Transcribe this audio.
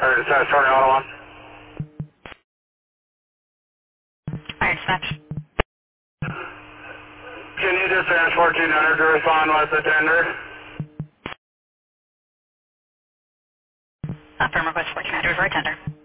Or Satisfactory Auto 1. Alright, dispatch. Can you just ask 1400 to respond with the tender? Firm request 1400 for a tender.